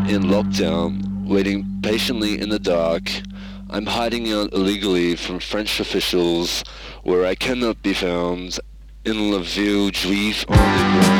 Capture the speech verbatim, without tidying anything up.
in lockdown, waiting patiently in the dark. I'm hiding out illegally from French officials where I cannot be found in La Ville Juive Underground.